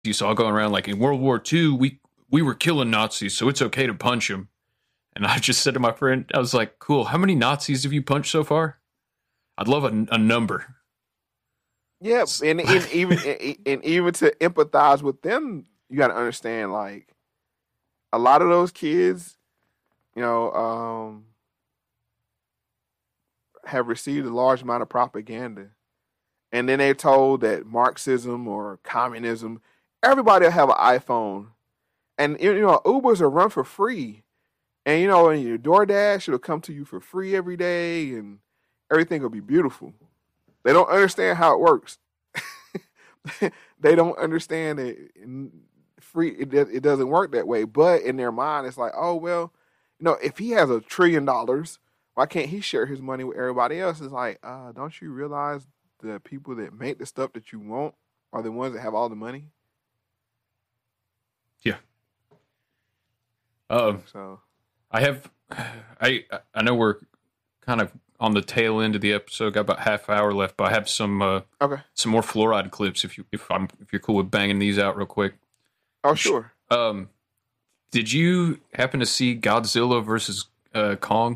You saw going around like in World War II, we were killing Nazis, so it's okay to punch them. And I just said to my friend, I was like, cool, how many Nazis have you punched so far? I'd love a number. Yeah, and even to empathize with them, you got to understand, like, a lot of those kids, have received a large amount of propaganda. And then they're told that Marxism or communism, everybody will have an iPhone. And, Ubers are run for free. And, and your DoorDash, it'll come to you for free every day, and everything will be beautiful. They don't understand how it works. They don't understand it. It doesn't work that way. But in their mind, it's like, oh, well, if he has $1 trillion, why can't he share his money with everybody else? It's like, don't you realize the people that make the stuff that you want are the ones that have all the money? Yeah. So I know we're kind of on the tail end of the episode. Got about half hour left, but I have some more fluoride clips. If you're cool with banging these out real quick. Oh, sure. Did you happen to see Godzilla versus Kong?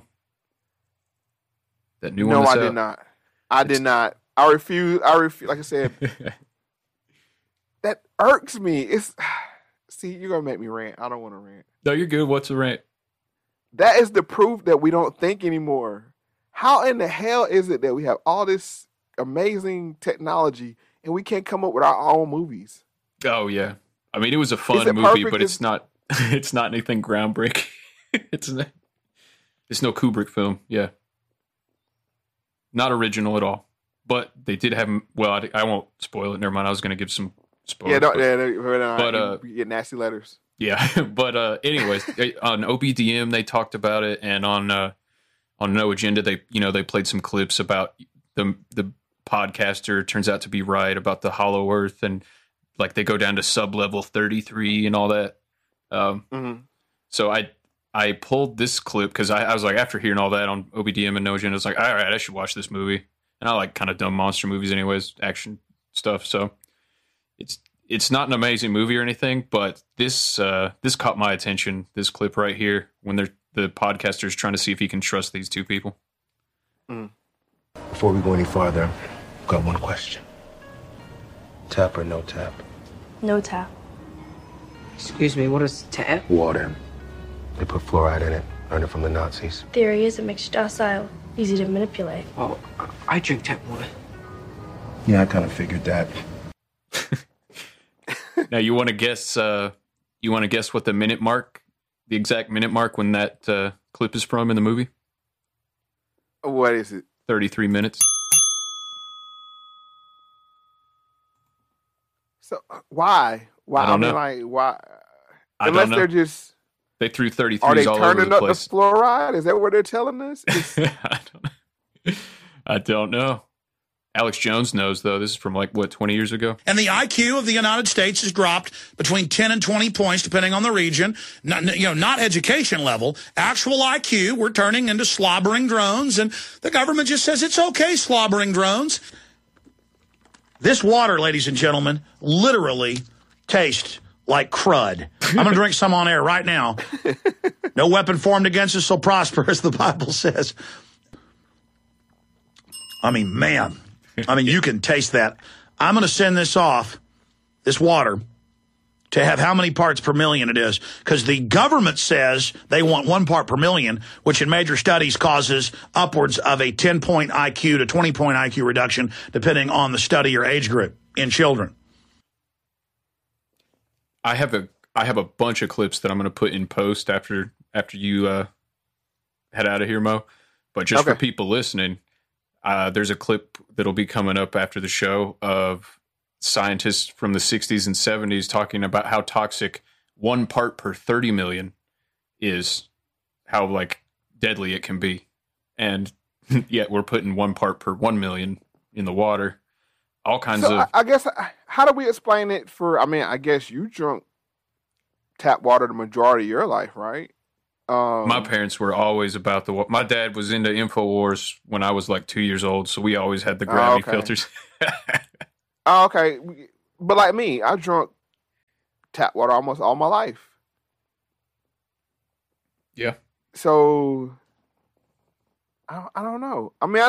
That new one? No, I did not. I did not. I refuse. Like I said, that irks me. See, you're gonna make me rant. I don't want to rant. No, you're good. What's a rant? That is the proof that we don't think anymore. How in the hell is it that we have all this amazing technology and we can't come up with our own movies? Oh yeah, I mean it was a fun movie, but it's not. It's not anything groundbreaking. It's no Kubrick film. Yeah, not original at all. But they did have. Well, I won't spoil it. Never mind. I was going to give some spoilers. But you get nasty letters. Yeah, but anyways, on OBDM they talked about it, and on No Agenda they played some clips about the podcaster turns out to be right about the Hollow Earth, and like they go down to sub-level 33 and all that. So I pulled this clip because I was like, after hearing all that on OBDM and No Agenda, I was like, all right, I should watch this movie. And I like kind of dumb monster movies anyways, action stuff. So it's not an amazing movie or anything, but this caught my attention, this clip right here, when the podcaster's trying to see if he can trust these two people. Before we go any farther, I've got one question. Tap or no tap? No tap. Excuse me, what is tap? Water. They put fluoride in it, learned it from the Nazis. Theory is it makes you docile, easy to manipulate. Oh, I drink tap water. Yeah, I kind of figured that. Now, you want to guess? What the exact minute mark when that clip is from in the movie? What is it? 33 minutes. So why? I don't know. Like, why? I Unless don't know. they're just. They threw 33s Are they all over turning the up the place. fluoride? Is that what they're telling us? I don't know. Alex Jones knows, though. This is from, 20 years ago? And the IQ of the United States has dropped between 10 and 20 points, depending on the region. Not education level. Actual IQ, we're turning into slobbering drones, and the government just says it's okay, slobbering drones. This water, ladies and gentlemen, literally tastes like crud. I'm going to drink some on air right now. No weapon formed against us shall prosper, as the Bible says. I mean, man. You can taste that. I'm going to send this water, to have how many parts per million it is. Because the government says they want 1 part per million, which in major studies causes upwards of a 10-point IQ to 20-point IQ reduction, depending on the study or age group in children. I have a bunch of clips that I'm going to put in post after you head out of here, Mo. But just for people listening, there's a clip that'll be coming up after the show of scientists from the 60s and 70s talking about how toxic 1 part per 30 million is, how deadly it can be. And yet we're putting 1 part per 1 million in the water. All kinds of... I guess, how do we explain it I guess you drunk tap water the majority of your life, right? My parents were always about my dad was into InfoWars when I was 2 years old, so we always had the gravity filters. Okay. But like me, I drunk tap water almost all my life. Yeah. So I don't know. I mean,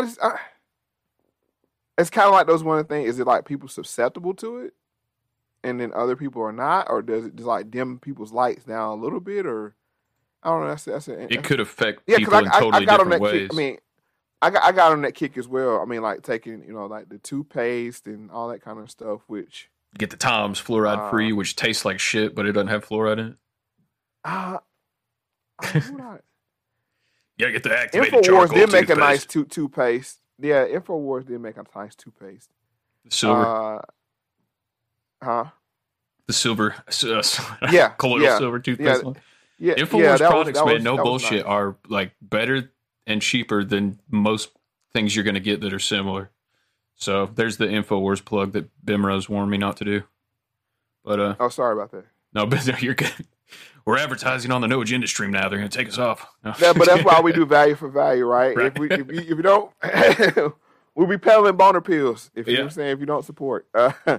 it's kind of like those one thing. Is it like people susceptible to it, and then other people are not, or does it just like dim people's lights down a little bit, or I don't know. It could affect yeah, people in totally got on different that ways. kick. I mean, I got on that kick as well. I mean, like taking like the toothpaste and all that kind of stuff, which Get the Tom's fluoride free, which tastes like shit, but it doesn't have fluoride in it. You gotta get the activated InfoWars charcoal did make a toothpaste. nice toothpaste. Yeah, InfoWars did make a nice toothpaste. The silver. The silver. Yeah, colloidal yeah, silver toothpaste. yeah. one. Yeah, InfoWars that products, was, man, no that was bullshit, nice. are like better and cheaper than most things you're gonna get that are similar. So there's the InfoWars plug that Bimrose warned me not to do. But Oh, sorry about that. no, but you're good. We're advertising on the No Agenda stream now. They're gonna take us off. No. Yeah, but that's why we do value for value, right? Right. If you don't, we'll be peddling boner pills. If you know Yeah. what I'm saying, if you don't support. But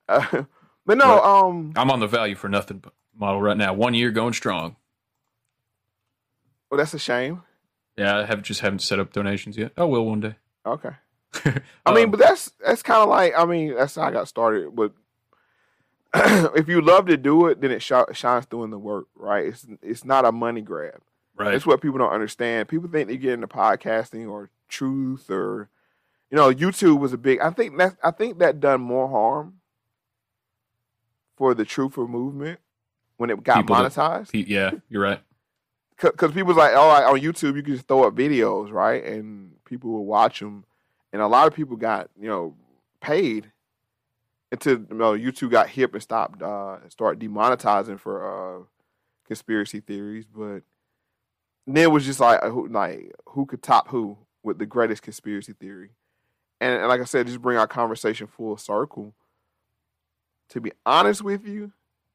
no, I'm on the value for nothing model right now. 1 year going strong. well, that's a shame. Yeah, I haven't set up donations yet. I will one day. Okay. I mean, but that's kind of like, I mean, that's how I got started. But if you love to do it, then it shines through in the work, right? It's not a money grab. Right. That's what people don't understand. People think they get into podcasting or truth or, YouTube was a big. I think that done more harm for the truther movement when it got People that- monetized. Yeah, you're right. Because people's like, oh, on YouTube you can just throw up videos, right? And people will watch them. And a lot of people got, paid until YouTube got hip and started demonetizing for conspiracy theories. But then it was just like who could top who with the greatest conspiracy theory? And like I said, just bring our conversation full circle. To be honest with you,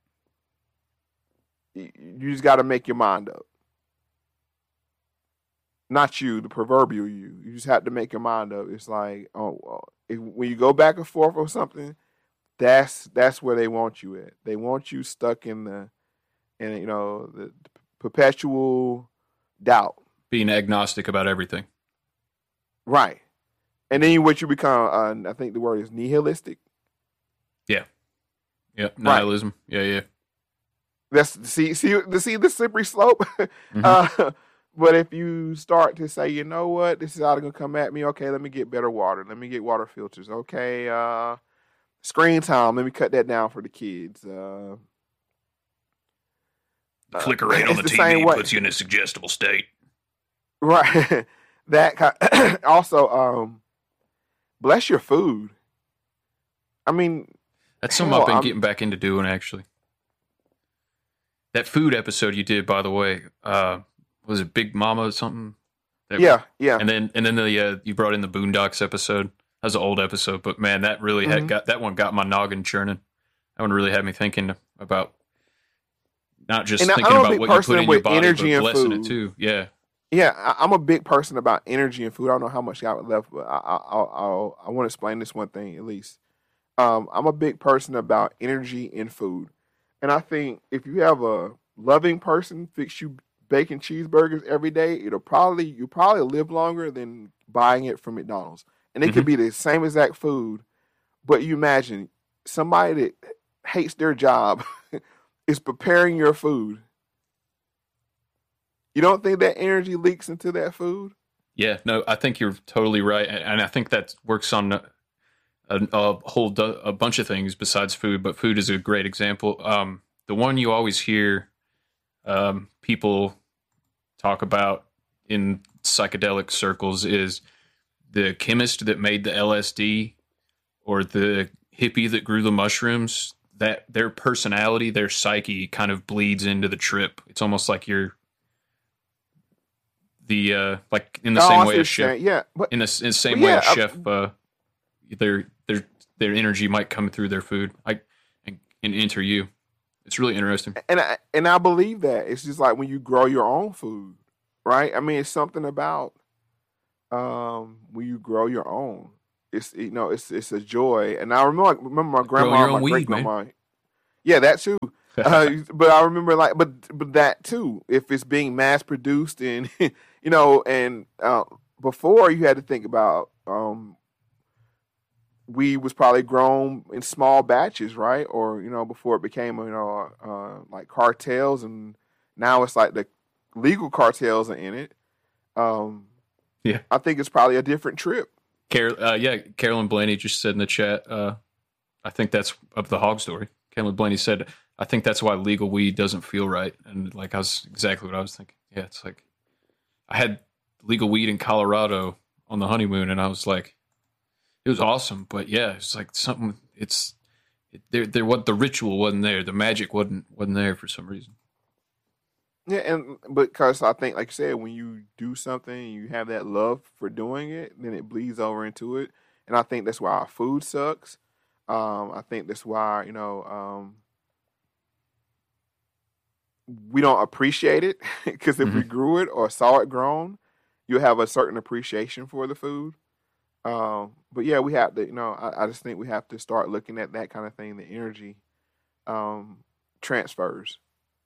you just got to make your mind up. Not you, the proverbial you. You just have to make your mind up. It's like, when you go back and forth on something, that's where they want you at. They want you stuck in the perpetual doubt. Being agnostic about everything. Right. And then what you become, I think the word is nihilistic. Yeah, nihilism. Right. Yeah. That's see the slippery slope. Mm-hmm. But if you start to say, you know what, this is how they're gonna come at me. Okay, let me get better water. Let me get water filters. Okay, screen time. Let me cut that down for the kids. Flicker rate on the TV puts you in a suggestible state. Right. Also, bless your food. I mean, that's something I've been getting back into doing, actually. That food episode you did, by the way, was it Big Mama or something? Yeah. And then you brought in the Boondocks episode. That was an old episode, but man, that really that one got my noggin churning. That one really had me thinking about not just thinking about what you put in your body, energy but blessing food. it too. Yeah. Yeah, I'm a big person about energy and food. I don't know how much got left, but I want to explain this one thing at least. I'm a big person about energy in food. And I think if you have a loving person fix you bacon cheeseburgers every day, you'll probably live longer than buying it from McDonald's. And it could be the same exact food, but you imagine somebody that hates their job is preparing your food. You don't think that energy leaks into that food? Yeah, no, I think you're totally right, and I think that works on a bunch of things besides food, but food is a great example. The one you always hear people talk about in psychedelic circles is the chemist that made the LSD or the hippie that grew the mushrooms. That their personality, their psyche, kind of bleeds into the trip. It's almost like you're like in the same way as chef. Yeah, but in the same way as chef, their energy might come through their food, and enter you. It's really interesting. And I believe that it's just like when you grow your own food, right? I mean, it's something about when you grow your own. It's it's a joy. And I remember my grandma, my great grandma. Yeah, that too. But I remember but that too, if it's being mass produced and, and before you had to think about, weed was probably grown in small batches, right? Or, before it became, like cartels, and now it's like the legal cartels are in it. Yeah. I think it's probably a different trip. Carolyn Blaney just said in the chat, I think that's of the hog story. Carolyn Blaney said, I think that's why legal weed doesn't feel right. And like, I was exactly what I was thinking. Yeah, it's like, I had legal weed in Colorado on the honeymoon, and I was like, it was awesome, but yeah, it's like something. There. What the ritual wasn't there. The magic wasn't there for some reason. Yeah, and because I think, like you said, when you do something, you have that love for doing it, then it bleeds over into it, and I think that's why our food sucks. I think that's why we don't appreciate it, because if we grew it or saw it grown, you have a certain appreciation for the food. But yeah, we have to, I just think we have to start looking at that kind of thing, the energy transfers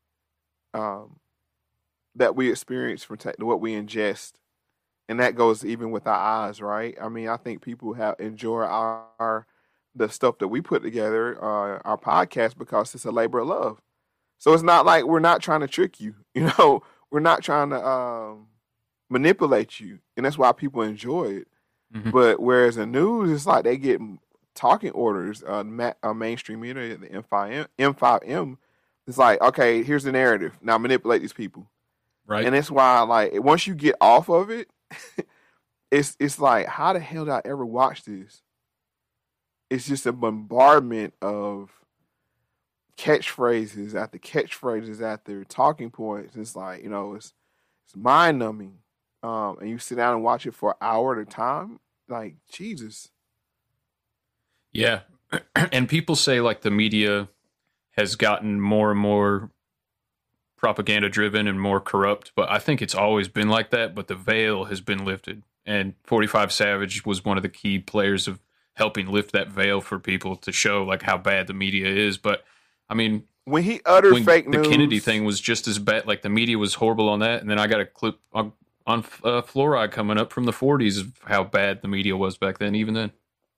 that we experience from what we ingest. And that goes even with our eyes, right? I mean, I think people enjoy the stuff that we put together, our podcast, because it's a labor of love. So it's not like we're not trying to trick you, we're not trying to manipulate you. And that's why people enjoy it. Mm-hmm. But whereas the news, it's like they get talking orders, mainstream media, the M5M, it's like, okay, here's the narrative. Now manipulate these people. Right. And that's why, like, once you get off of it, it's like, how the hell did I ever watch this? It's just a bombardment of catchphrases after catchphrases after talking points. It's like, it's mind numbing. And you sit down and watch it for an hour at a time, like, Jesus. Yeah. And people say, like, the media has gotten more and more propaganda driven and more corrupt, but I think it's always been like that, but the veil has been lifted. And 45 Savage was one of the key players of helping lift that veil for people to show, like, how bad the media is. But, I mean, when he uttered fake news, the Kennedy thing was just as bad. Like, the media was horrible on that. And then I got a clip on fluoride coming up from the 40s of how bad the media was back then, even then.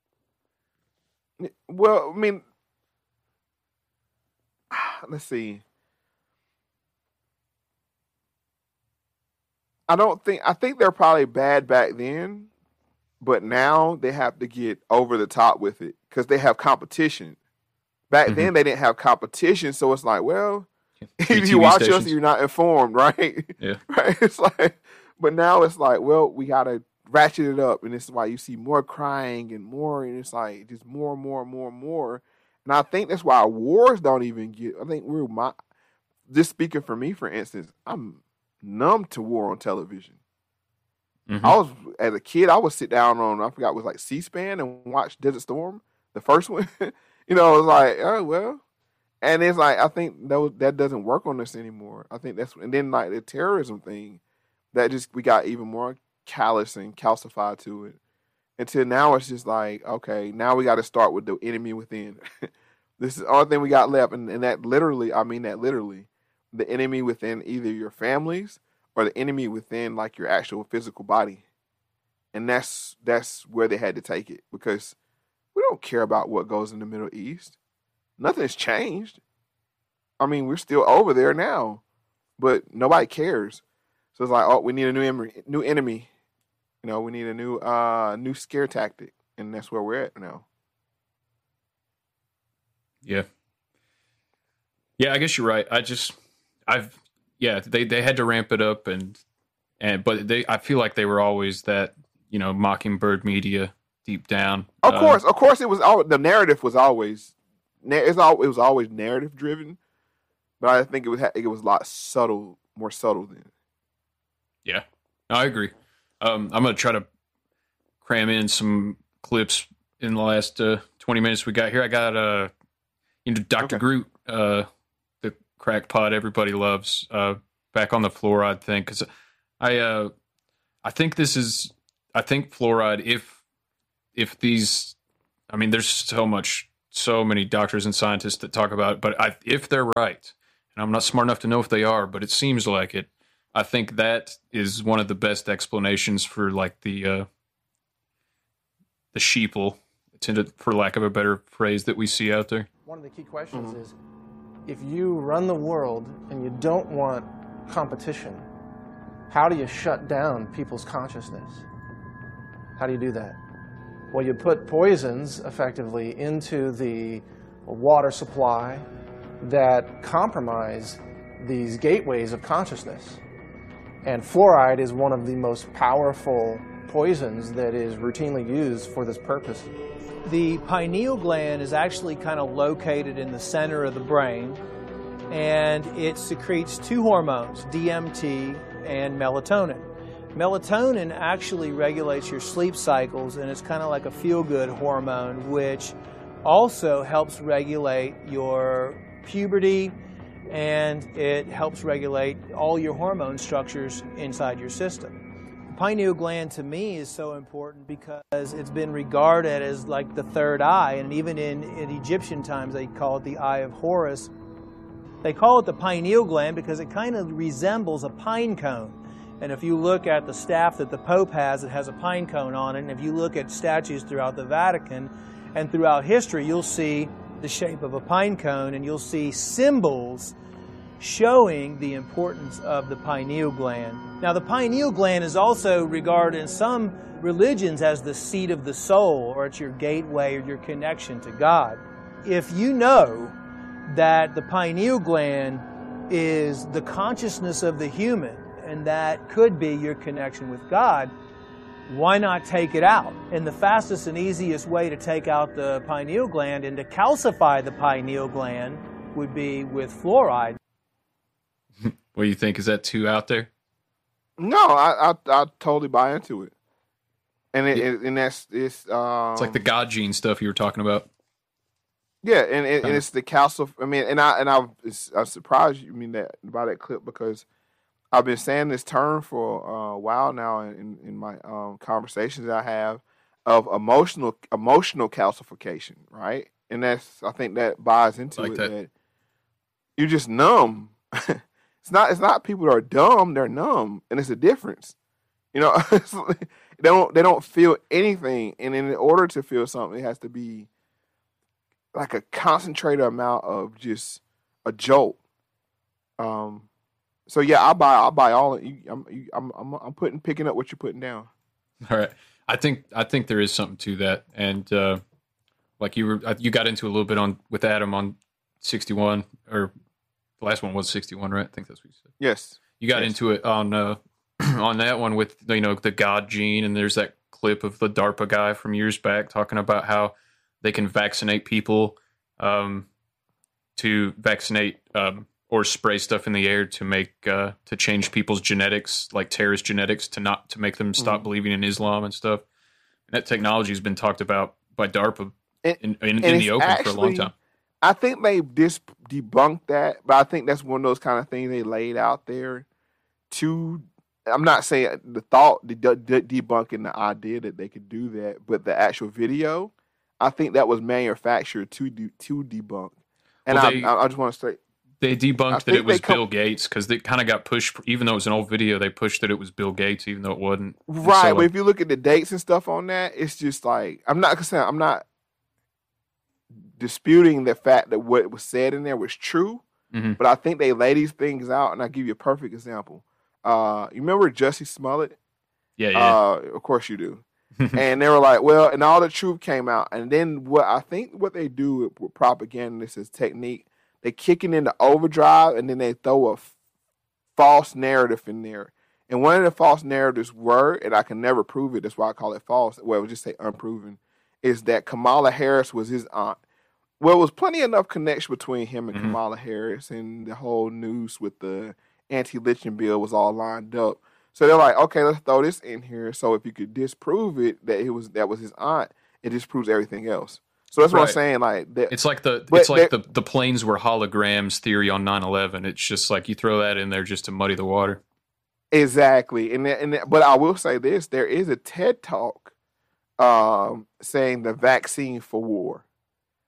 Well, I mean, let's see. I think they're probably bad back then, but now they have to get over the top with it because they have competition. Back then they didn't have competition, so it's like, well, if you watch us, you're not informed, right? Yeah. Right? It's like, but now it's like, well, we gotta ratchet it up, and this is why you see more crying and more, and it's like just more and more and more and more. And I think that's why wars don't even get. I think just speaking for me, for instance, I'm numb to war on television. Mm-hmm. As a kid, I would sit down on, I forgot, it was like C-SPAN and watch Desert Storm, the first one. It was like, oh, well. And it's like, I think that doesn't work on us anymore. I think and then like the terrorism thing, we got even more callous and calcified to it. Until now, it's just like, okay, now we got to start with the enemy within. This is the only thing we got left. And that literally, the enemy within either your families or the enemy within like your actual physical body. And that's where they had to take it, because we don't care about what goes in the Middle East. Nothing's changed. I mean, we're still over there now, but nobody cares. So it's like, oh, we need a new enemy. We need a new scare tactic, and that's where we're at now. Yeah. Yeah, I guess you're right. They had to ramp it up, but I feel like they were always that, Mockingbird media deep down. Of course, it was the narrative was always it was always narrative driven, but I think it was a lot more subtle than. Yeah, I agree. I'm gonna try to cram in some clips in the last 20 minutes we got here. I got Dr. Groot, the crackpot everybody loves, back on the fluoride thing, because I think fluoride, if these, I mean, there's so much so many doctors and scientists that talk about it, but if they're right, and I'm not smart enough to know if they are, but it seems like it, I think that is one of the best explanations for like the sheeple, for lack of a better phrase, that we see out there. One of the key questions is, if you run the world and you don't want competition, how do you shut down people's consciousness? How do you do that? Well, you put poisons effectively into the water supply that compromise these gateways of consciousness. And fluoride is one of the most powerful poisons that is routinely used for this purpose. The pineal gland is actually kind of located in the center of the brain, and it secretes two hormones, DMT and melatonin. Melatonin actually regulates your sleep cycles, and it's kind of like a feel-good hormone, which also helps regulate your puberty, and it helps regulate all your hormone structures inside your system. The pineal gland to me is so important because it's been regarded as like the third eye, and even in Egyptian times they call it the eye of Horus. They call it the pineal gland because it kind of resembles a pine cone. And if you look at the staff that the Pope has, it has a pine cone on it. And if you look at statues throughout the Vatican and throughout history, you'll see the shape of a pine cone, and you'll see symbols showing the importance of the pineal gland. Now, the pineal gland is also regarded in some religions as the seat of the soul, or it's your gateway or your connection to God. If you know that the pineal gland is the consciousness of the human, and that could be your connection with God, why not take it out? And the fastest and easiest way to take out the pineal gland and to calcify the pineal gland would be with fluoride. What do you think? Is that too out there? No, I totally buy into it. And it's it's like the God gene stuff you were talking about. Yeah, and it's the calcif. I mean, I'm surprised you mean that by that clip, because I've been saying this term for a while now in my conversations that I have of emotional calcification, right? And I think that buys into like it that you're just numb. It's not people that are dumb, they're numb, and it's a difference. You know, they don't feel anything, and in order to feel something, it has to be like a concentrated amount of just a jolt. So yeah, I buy all. I'm picking up what you're putting down. All right, I think there is something to that, and like you got into a little bit with Adam on 61, or the last one was 61, right? I think that's what you said. Yes, you got into it on that one with the God gene, and there's that clip of the DARPA guy from years back talking about how they can vaccinate people, to vaccinate or spray stuff in the air to make to change people's genetics, like terrorist genetics, to make them stop believing in Islam and stuff. And that technology has been talked about by DARPA in the open for a long time. I think they debunked that, but I think that's one of those kind of things they laid out there to. I'm not saying the thought debunking the idea that they could do that, but the actual video, I think that was manufactured to debunk. And I just want to say, they debunked that it was Bill Gates, because they kind of got pushed. Even though it was an old video, they pushed that it was Bill Gates, even though it wasn't. Right, so, but if you look at the dates and stuff on that, it's just like I'm not disputing the fact that what was said in there was true, but I think they lay these things out, and I'll give you a perfect example. You remember Jussie Smollett? Yeah. Of course you do. And they were like, well, and all the truth came out. And then what they do with propaganda, this is technique, they kick it into overdrive, and then they throw a false narrative in there. And one of the false narratives were, and I can never prove it, that's why I call it false, well, we'll just say unproven, is that Kamala Harris was his aunt. Well, it was plenty enough connection between him and Kamala Harris, and the whole news with the anti-lynching bill was all lined up. So they're like, okay, let's throw this in here. So if you could disprove it that that was his aunt, it disproves everything else. So that's what I'm saying. Like it's like the planes were holograms theory on 9/11. It's just like you throw that in there just to muddy the water. Exactly. But I will say this: there is a TED Talk saying the vaccine for war,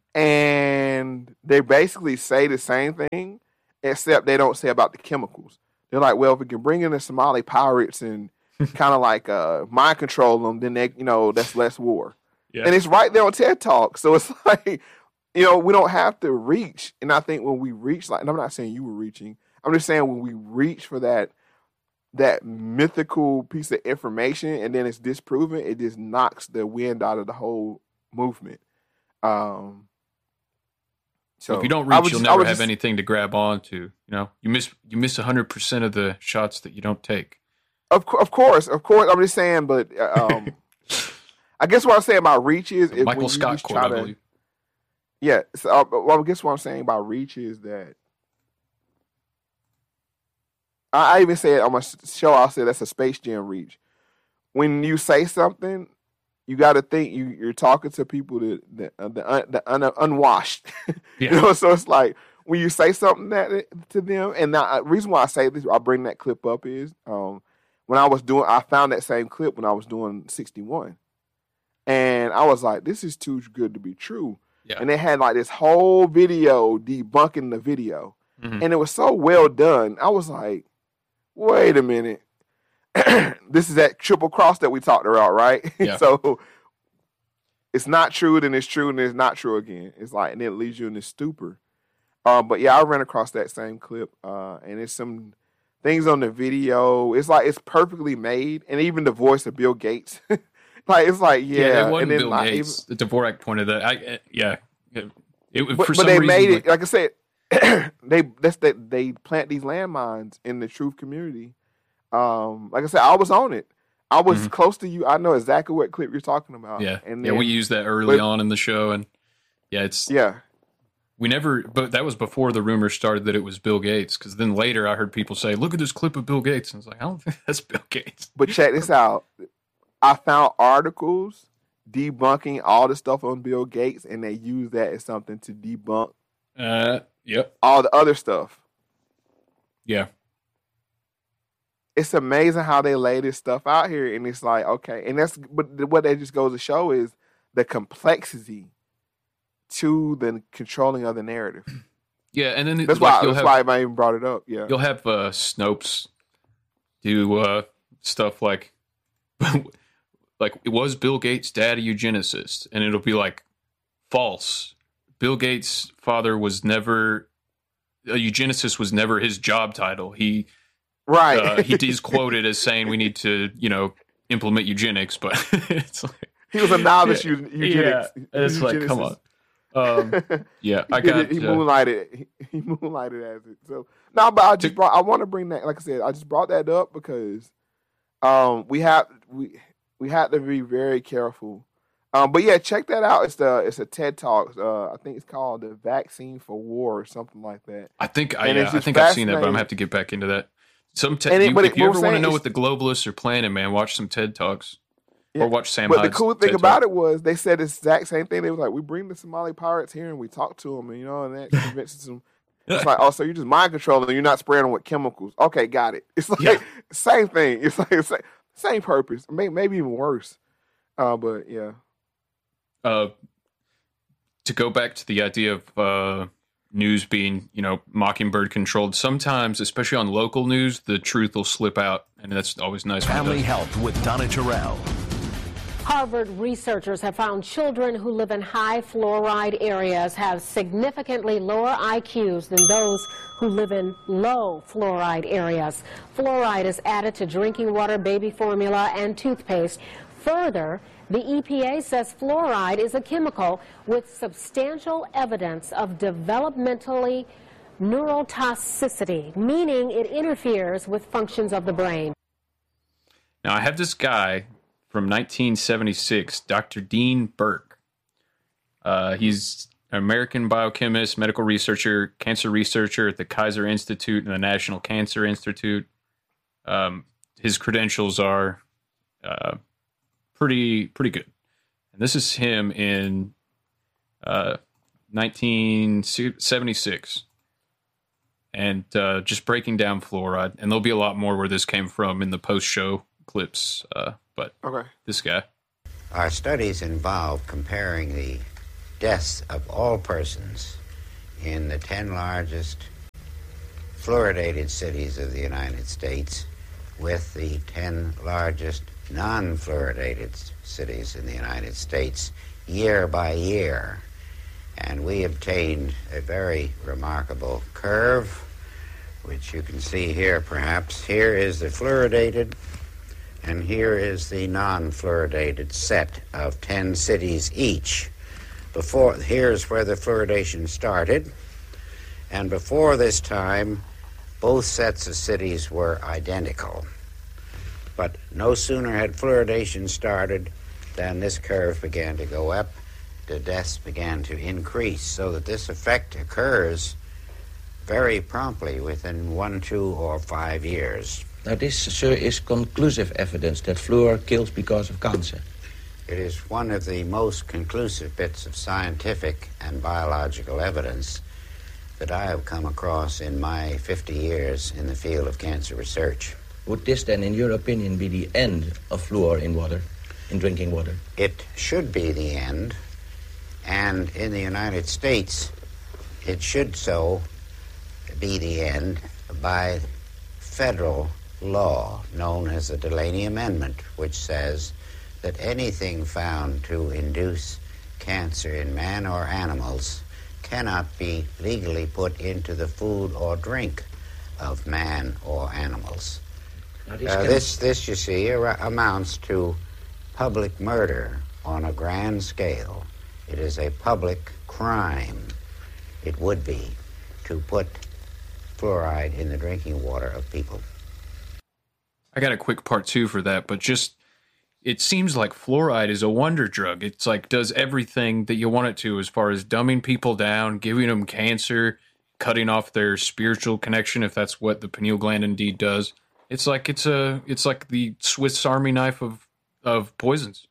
And they basically say the same thing, except they don't say about the chemicals. They're like, well, if we can bring in the Somali pirates and kind of like mind control them, then they, that's less war. Yeah. And it's right there on TED Talk. So it's like, we don't have to reach. And I think when we reach, like, and I'm not saying you were reaching. I'm just saying when we reach for that mythical piece of information and then it's disproven, it just knocks the wind out of the whole movement. So if you don't reach, you'll never have anything to grab onto. You miss 100% of the shots that you don't take. Of course. I'm just saying, but I guess what I'm saying about reach is if Michael Scott quote, I believe. Yeah. So, I guess what I'm saying about reach is that I even said on my show, I said that's a Space Jam reach. When you say something, you got to think you're talking to people the unwashed. Yeah. So it's like when you say something to them, and the reason why I say this, I bring that clip up is when I found that same clip when I was doing 61, and I was like, this is too good to be true. Yeah. And they had like this whole video debunking the video, and it was so well done. I was like, wait a minute. This is that triple cross that we talked about, right? Yeah. So it's not true, then it's true, and it's not true again. It's like, and it leaves you in this stupor. But yeah, I ran across that same clip, and it's some things on the video. It's like it's perfectly made, and even the voice of Bill Gates, like it's like yeah, it wasn't Bill Gates. Dvorak pointed that. But they made it. Like I said, they plant these landmines in the truth community. Like I said, I was on it. I was close to you. I know exactly what clip you're talking about. Yeah, and then, we used that early on in the show, and we never. But that was before the rumor started that it was Bill Gates. Because then later, I heard people say, "Look at this clip of Bill Gates," and I was like, "I don't think that's Bill Gates." But check this out. I found articles debunking all the stuff on Bill Gates, and they use that as something to debunk. Yep. All the other stuff. Yeah. It's amazing how they lay this stuff out here, and it's like, okay, and but what that just goes to show is the complexity to the controlling of the narrative. Yeah, and then that's why I even brought it up. Yeah, you'll have Snopes do stuff like was Bill Gates' dad a eugenicist, and it'll be like false. Bill Gates' father was never a eugenicist. Was never his job title. He is quoted as saying we need to implement eugenics, but it's like he was a novice eugenics. Yeah, it's like come on. Yeah, he moonlighted. He moonlighted as it. So no, but I want to bring that. Like I said, I just brought that up because we have to be very careful. But yeah, check that out. It's a TED Talk. I think it's called "The Vaccine for War" or something like that. I think I've seen that, but I'm gonna have to get back into that. If you ever want to know what the globalists are planning, man, watch some TED Talks or watch Sam Hyde's But the cool thing about it was they said the exact same thing. They was like, we bring the Somali pirates here and we talk to them, and that convinces them. It's like, oh, so you're just mind controlling and you're not spraying them with chemicals. Okay, got it. It's like same thing. It's like same purpose. Maybe even worse. But yeah. To go back to the idea of news being, Mockingbird controlled, sometimes, especially on local news, the truth will slip out, and that's always nice. Family Health with Donna Terrell. Harvard researchers have found children who live in high fluoride areas have significantly lower IQs than those who live in low fluoride areas. Fluoride is added to drinking water, baby formula, and toothpaste. Further, the EPA says fluoride is a chemical with substantial evidence of developmentally neurotoxicity, meaning it interferes with functions of the brain. Now, I have this guy from 1976, Dr. Dean Burke. He's an American biochemist, medical researcher, cancer researcher at the Kaiser Institute and the National Cancer Institute. His credentials are pretty good. And this is him in 1976. And just breaking down fluoride. And there'll be a lot more where this came from in the post-show clips. But this guy. Our studies involve comparing the deaths of all persons in the 10 largest fluoridated cities of the United States with the 10 largest non-fluoridated cities in the United States year by year. And we obtained a very remarkable curve, which you can see here perhaps. Here is the fluoridated, and here is the non-fluoridated set of 10 cities each. Here's where the fluoridation started, and before this time, both sets of cities were identical. But no sooner had fluoridation started than this curve began to go up, the deaths began to increase, so that this effect occurs very promptly within 1, 2, or 5 years. Now this, sir, is conclusive evidence that fluor kills because of cancer. It is one of the most conclusive bits of scientific and biological evidence that I have come across in my 50 years in the field of cancer research. Would this then, in your opinion, be the end of fluor in water, in drinking water? It should be the end, and in the United States, it should so be the end by federal law known as the Delaney Amendment, which says that anything found to induce cancer in man or animals cannot be legally put into the food or drink of man or animals. This, you see, amounts to public murder on a grand scale. It is a public crime, it would be, to put fluoride in the drinking water of people. I got a quick part 2 for that, but just, it seems like fluoride is a wonder drug. It's like, does everything that you want it to as far as dumbing people down, giving them cancer, cutting off their spiritual connection, if that's what the pineal gland indeed does. It's like the Swiss Army knife of poisons.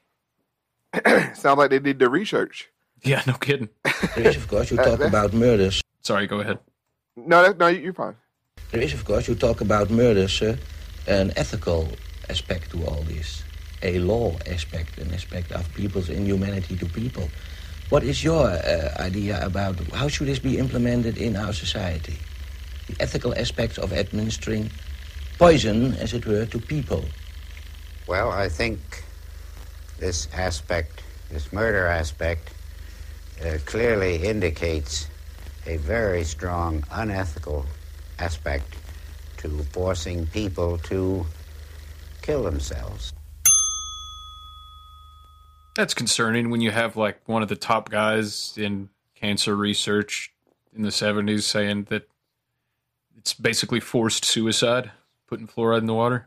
Sounds like they did the research. Yeah, no kidding. There is, of course, you talk about murders. Sorry, go ahead. No, you're fine. There is, of course, you talk about murders, an ethical aspect to all this, a law aspect, an aspect of people's inhumanity to people. What is your idea about how should this be implemented in our society? The ethical aspects of administering poison, as it were, to people. Well, I think this aspect, this murder aspect, clearly indicates a very strong unethical aspect to forcing people to kill themselves. That's concerning when you have like one of the top guys in cancer research in the 70s saying that it's basically forced suicide, putting fluoride in the water.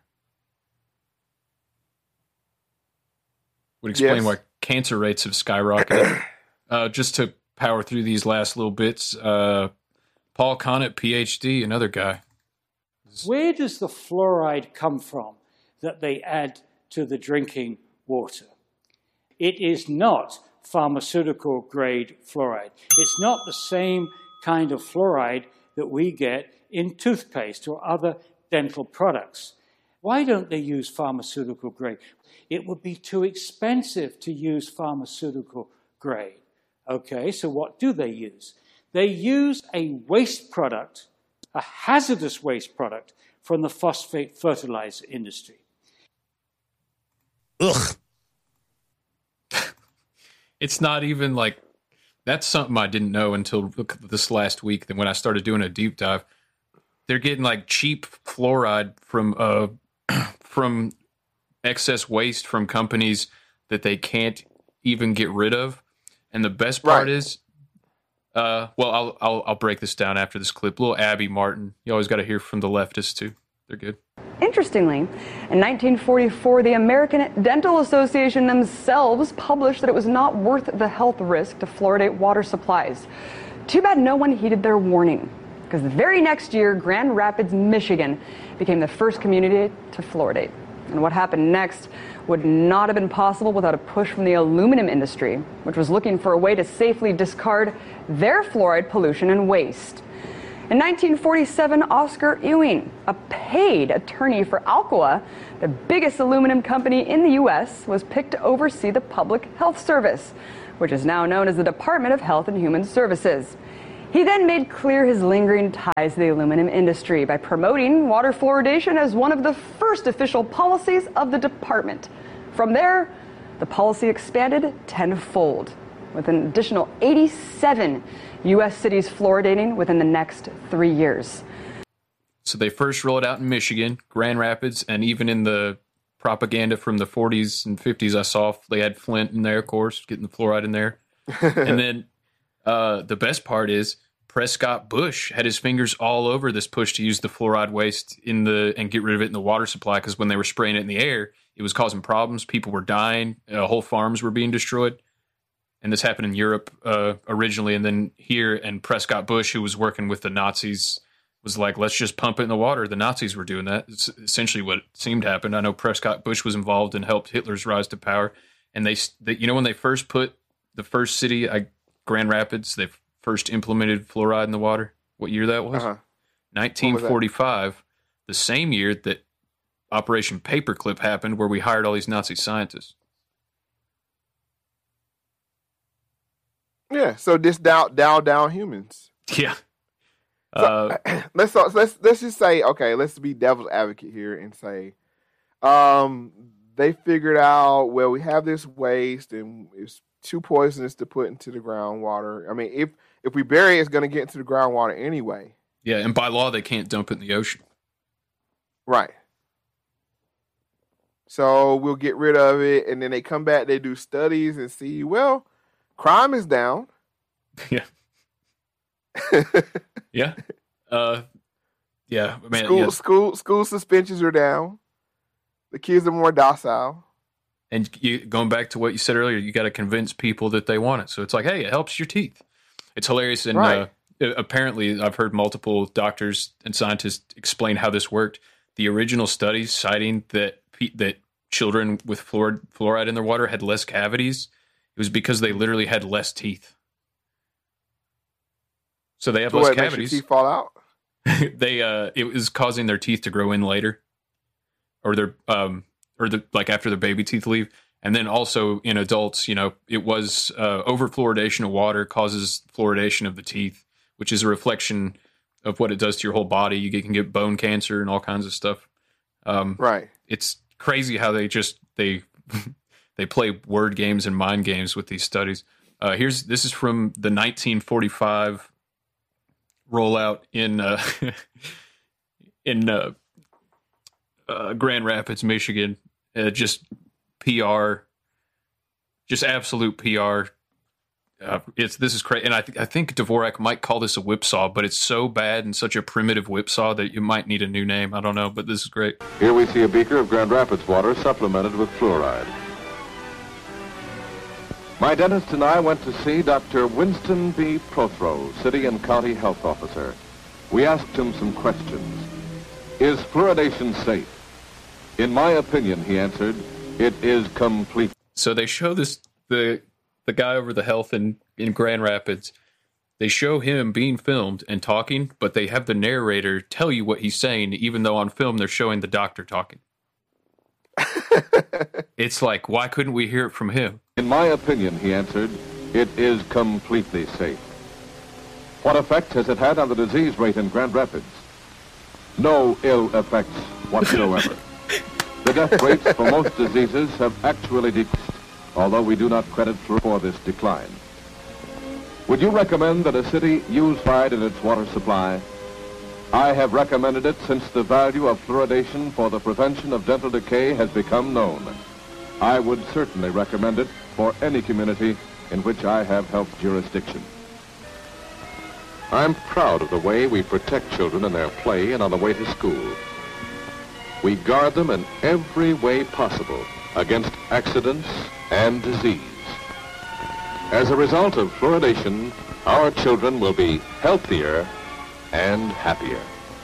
Would explain why cancer rates have skyrocketed. Just to power through these last little bits, Paul Connett, PhD, another guy. Where does the fluoride come from that they add to the drinking water? It is not pharmaceutical-grade fluoride. It's not the same kind of fluoride that we get in toothpaste or other dental products. Why don't they use pharmaceutical grade? It would be too expensive to use pharmaceutical grade. Okay, so what do they use? They use a waste product, a hazardous waste product from the phosphate fertilizer industry. Ugh. It's not even like, that's something I didn't know until this last week. Then when I started doing a deep dive, they're getting like cheap fluoride from excess waste from companies that they can't even get rid of. And the best part is, well, I'll break this down after this clip. Little Abby Martin. You always got to hear from the leftists too. They're good. Interestingly, in 1944, the American Dental Association themselves published that it was not worth the health risk to fluoridate water supplies. Too bad no one heeded their warning, because the very next year, Grand Rapids, Michigan became the first community to fluoridate. And what happened next would not have been possible without a push from the aluminum industry, which was looking for a way to safely discard their fluoride pollution and waste. In 1947, Oscar Ewing, a paid attorney for Alcoa, the biggest aluminum company in the U.S., was picked to oversee the Public Health Service. which is now known as the Department of Health and Human Services. He then made clear his lingering ties to the aluminum industry by promoting water fluoridation as one of the first official policies of the department. From there, the policy expanded tenfold, with an additional 87 U.S. cities fluoridating within the next 3 years. So they first rolled out in Michigan, Grand Rapids, and even in the propaganda from the 40s and 50s I saw, they had Flint in there, of course, getting the fluoride in there. And then the best part is Prescott Bush had his fingers all over this push to use the fluoride waste and get rid of it in the water supply, because when they were spraying it in the air, it was causing problems. People were dying. Whole farms were being destroyed. And this happened in Europe originally, and then here. And Prescott Bush, who was working with the Nazis, was like, let's just pump it in the water. The Nazis were doing that. It's essentially what seemed to happen. I know Prescott Bush was involved and helped Hitler's rise to power. And they when they first put the first city, Grand Rapids, they first implemented fluoride in the water. What year that was? 1945, the same year that Operation Paperclip happened, where we hired all these Nazi scientists. Yeah, so this down humans. Yeah. So, let's just say, okay, let's be devil's advocate here and say, they figured out, well, we have this waste and it's too poisonous to put into the groundwater. I mean, if we bury it, it's going to get into the groundwater anyway. Yeah, and by law, they can't dump it in the ocean. Right. So we'll get rid of it, and then they come back, they do studies and see, well, crime is down. Yeah. Yeah. Yeah, man. School suspensions are down. The kids are more docile. And going back to what you said earlier, you got to convince people that they want it. So it's like, hey, it helps your teeth. It's hilarious. And right. Apparently, I've heard multiple doctors and scientists explain how this worked. The original studies citing that children with fluoride in their water had less cavities, it was because they literally had less teeth. So they have less cavities. Makes your teeth fall out? It was causing their teeth to grow in later, or like after their baby teeth leave. And then also in adults, it was over fluoridation of water causes fluoridation of the teeth, which is a reflection of what it does to your whole body. You can get bone cancer and all kinds of stuff. Right. It's crazy how they they play word games and mind games with these studies. This is from the 1945 rollout in Grand Rapids, Michigan. Just PR, just absolute PR. This is crazy, and I think Dvorak might call this a whipsaw, but it's so bad and such a primitive whipsaw that you might need a new name. I don't know, but this is great. Here we see a beaker of Grand Rapids water supplemented with fluoride. My dentist and I went to see Dr. Winston B. Prothro, City and County Health Officer. We asked him some questions. Is fluoridation safe? In my opinion, he answered, it is complete. So they show the guy over the health in Grand Rapids. They show him being filmed and talking, but they have the narrator tell you what he's saying, even though on film they're showing the doctor talking. It's like, why couldn't we hear it from him? In my opinion, he answered, it is completely safe. What effect has it had on the disease rate in Grand Rapids? No ill effects whatsoever. The death rates for most diseases have actually decreased, although we do not credit for this decline. Would you recommend that a city use fluoride in its water supply? I have recommended it since the value of fluoridation for the prevention of dental decay has become known. I would certainly recommend it for any community in which I have health jurisdiction. I'm proud of the way we protect children in their play and on the way to school. We guard them in every way possible against accidents and disease. As a result of fluoridation, our children will be healthier and happier.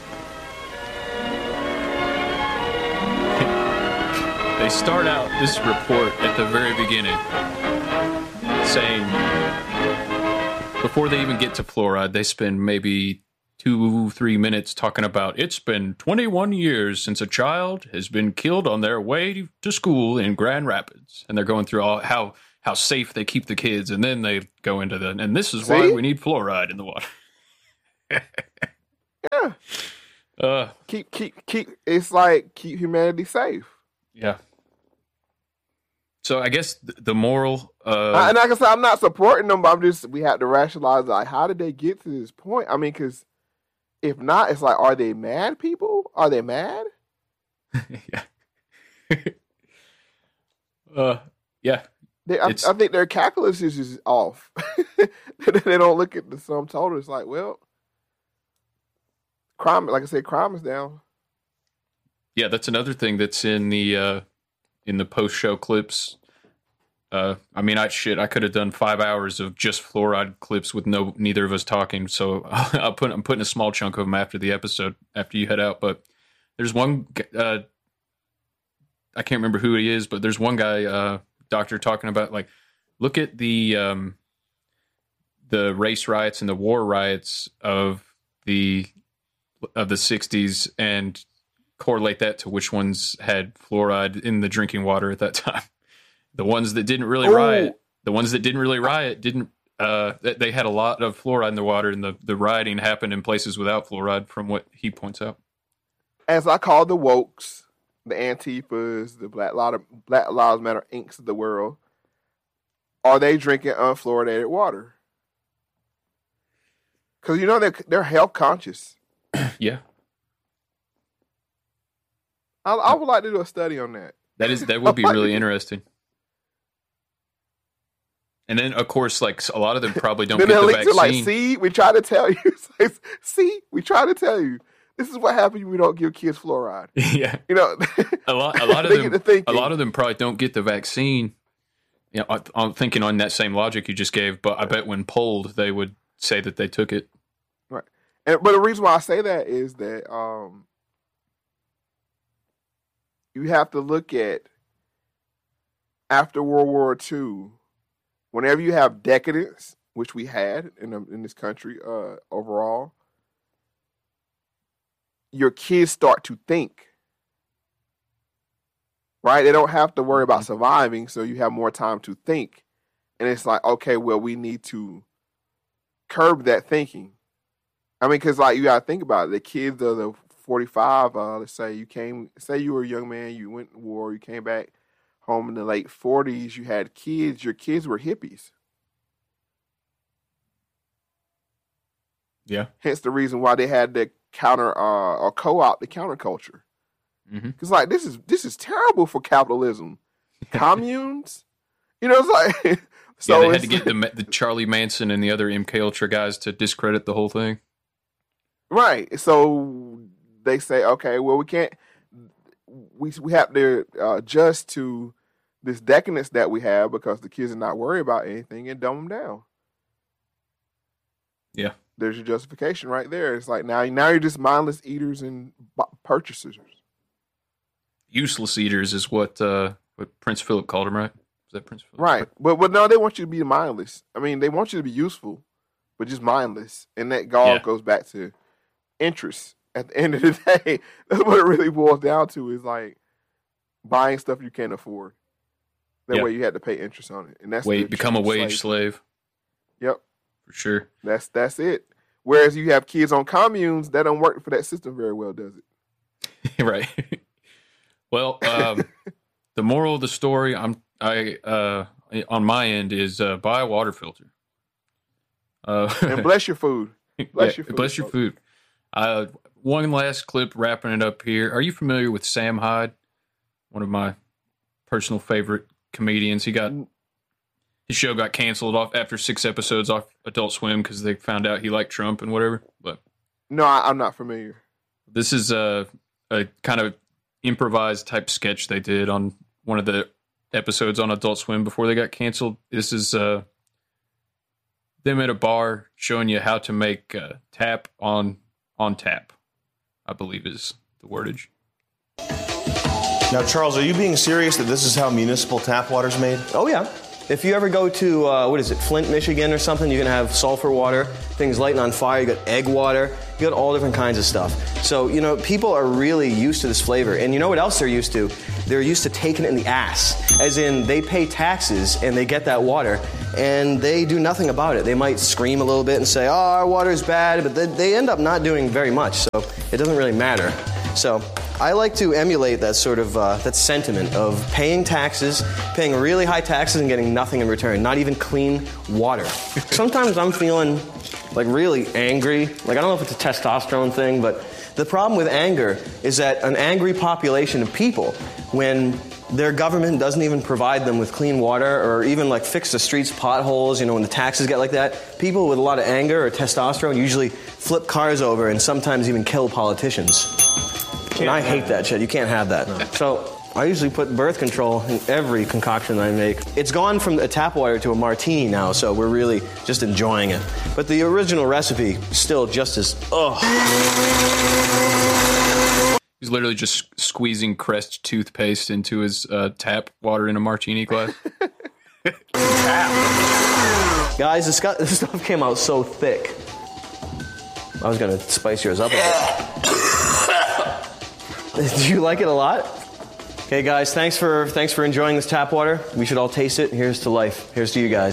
They start out this report at the very beginning saying, before they even get to fluoride, they spend maybe 2-3 minutes talking about it's been 21 years since a child has been killed on their way to school in Grand Rapids, and they're going through all how safe they keep the kids, and then they go into and this is why we need fluoride in the water. Yeah. Keep. It's like keep humanity safe. Yeah. So I guess the moral. And like I said, I'm not supporting them, but we have to rationalize like how did they get to this point? I mean, because if not, it's like, are they mad people? Are they mad? Yeah. Yeah. I think their calculus is just off. They don't look at the sum total. It's like, well, crime. Like I said, crime is down. Yeah, that's another thing that's in the post-show clips. I mean, I could have done 5 hours of just fluoride clips with neither of us talking. So I'm putting a small chunk of them after the episode, after you head out. But there's one, I can't remember who he is, but there's one guy, doctor, talking about like, look at the race riots and the war riots of the 60s and correlate that to which ones had fluoride in the drinking water at that time. The ones that didn't really riot, didn't. They had a lot of fluoride in the water, and the rioting happened in places without fluoride, from what he points out. As I call the wokes, the Antifas, the Black Lives Matter Incs of the world, are they drinking unfluoridated water? Because they're health conscious. Yeah. I would like to do a study on that. That would be really interesting. And then, of course, like a lot of them probably don't get the vaccine. Like, see, we try to tell you. See, we try to tell you. This is what happens when we don't give kids fluoride. Yeah, a lot of them probably don't get the vaccine. I'm thinking on that same logic you just gave, but I bet when polled, they would say that they took it. Right, but the reason why I say that is that you have to look at after World War II. Whenever you have decadence, which we had in this country overall, your kids start to think, right? They don't have to worry about surviving, so you have more time to think. And it's like, okay, well, we need to curb that thinking. I mean, because like you got to think about it. The kids of the 45, let's say you were a young man, you went to war, you came back home in the late 40s, you had kids, your kids were hippies. Yeah. Hence the reason why they had to counter or co-opt the counterculture. Because like this is terrible for capitalism. Communes, it's like so they had to get the Charlie Manson and the other MK Ultra guys to discredit the whole thing. Right. So they say, okay, well, we can't. We have to adjust to this decadence that we have because the kids are not worried about anything and dumb them down. Yeah. There's your justification right there. It's like now you're just mindless eaters and purchasers. Useless eaters is what Prince Philip called them, right? Is that Prince Philip? Right. But no, they want you to be mindless. I mean, they want you to be useful, but just mindless. And that goes back to interest. At the end of the day, that's what it really boils down to is like buying stuff you can't afford. That way you had to pay interest on it. And that's become a wage slave. Yep. For sure. That's it. Whereas you have kids on communes, that don't work for that system very well, does it? Right. Well, the moral of the story on my end is buy a water filter. And bless your food. Bless your food. One last clip wrapping it up here. Are you familiar with Sam Hyde? One of my personal favorite comedians. His show got canceled off after 6 episodes off Adult Swim because they found out he liked Trump and whatever. But no, I'm not familiar. This is a kind of improvised type sketch they did on one of the episodes on Adult Swim before they got canceled. This is them at a bar showing you how to make tap on tap, I believe is the wordage. Now, Charles, are you being serious that this is how municipal tap water's made? Oh, yeah. If you ever go to, Flint, Michigan or something, you can have sulfur water, things lighting on fire, you got egg water, you got all different kinds of stuff. So, people are really used to this flavor. And you know what else they're used to? They're used to taking it in the ass. As in, they pay taxes and they get that water, and they do nothing about it. They might scream a little bit and say, oh, our water's bad, but they end up not doing very much, so it doesn't really matter. So I like to emulate that sort of that sentiment of paying taxes, paying really high taxes and getting nothing in return, not even clean water. Sometimes I'm feeling like really angry. Like, I don't know if it's a testosterone thing, but the problem with anger is that an angry population of people, when their government doesn't even provide them with clean water or even like fix the streets potholes, when the taxes get like that, people with a lot of anger or testosterone usually flip cars over and sometimes even kill politicians. And I hate that shit. You can't have that. No. So I usually put birth control in every concoction I make. It's gone from a tap water to a martini now, so we're really just enjoying it. But the original recipe is still just as, He's literally just squeezing Crest toothpaste into his tap water in a martini glass. Guys, this stuff came out so thick. I was going to spice yours up a bit. Do you like it a lot? Okay, guys, thanks for enjoying this tap water. We should all taste it. Here's to life. Here's to you guys.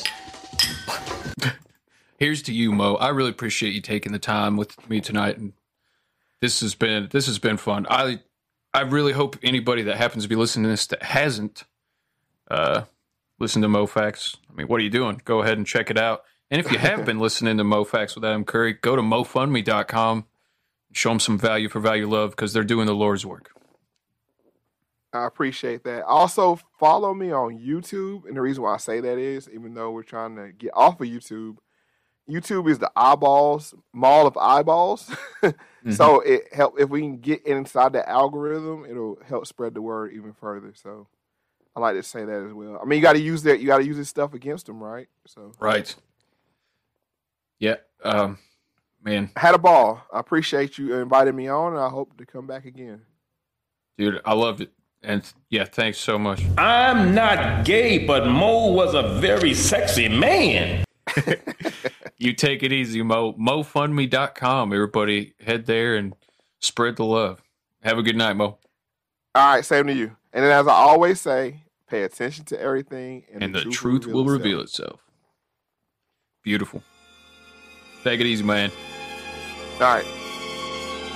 Here's to you, Mo. I really appreciate you taking the time with me tonight, and this has been fun. I really hope anybody that happens to be listening to this that hasn't listened to MoFax, what are you doing? Go ahead and check it out. And if you have been listening to MoFax with Adam Curry, go to MoFundMe.com. Show them some value for value love, because they're doing the Lord's work. I appreciate that. Also, follow me on YouTube. And the reason why I say that is, even though we're trying to get off of YouTube, YouTube is the mall of eyeballs. Mm-hmm. So if we can get inside the algorithm, it'll help spread the word even further. So I like to say that as well. You got to use that. You got to use this stuff against them, right? So right. Yeah. Man, I had a ball. I appreciate you inviting me on, and I hope to come back again. Dude, I loved it. And yeah, thanks so much. I'm not gay, but Mo was a very sexy man. You take it easy, Mo. MoFundMe.com. Everybody head there and spread the love. Have a good night, Mo. All right, same to you. And then, as I always say, pay attention to everything, and the truth will reveal itself. Beautiful. Take it easy, man. All right.